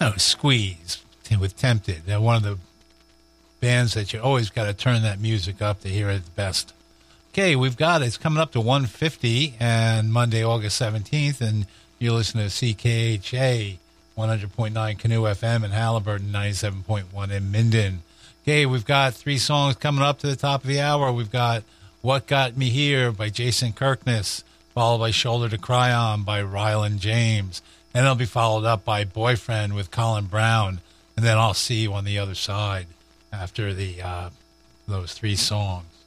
Squeeze with Tempted. They're one of the bands that you always got to turn that music up to hear it the best. Okay, it's coming up to 1:50 and Monday, August 17th, and you're listening to CKHA 100.9 Canoe FM in Halliburton, 97.1 in Minden. Okay, we've got 3 songs coming up to the top of the hour. We've got What Got Me Here by Jason Kirkness, followed by Shoulder to Cry On by Ryland James, and it'll be followed up by Boyfriend with Colin Brown, and then I'll see you on the other side after those 3 songs.